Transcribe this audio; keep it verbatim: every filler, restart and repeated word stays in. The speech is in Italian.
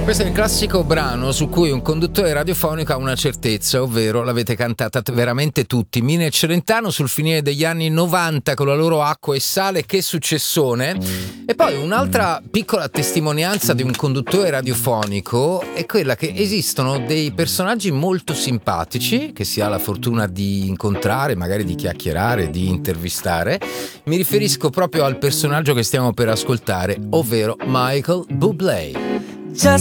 Questo è il classico brano su cui un conduttore radiofonico ha una certezza, ovvero l'avete cantata veramente tutti. Mina e Celentano sul finire degli anni novanta con la loro Acqua e Sale, che successone. E poi un'altra piccola testimonianza di un conduttore radiofonico è quella che esistono dei personaggi molto simpatici che si ha la fortuna di incontrare, magari di chiacchierare, di intervistare. Mi riferisco proprio al personaggio che stiamo per ascoltare, ovvero Michael Bublé. Just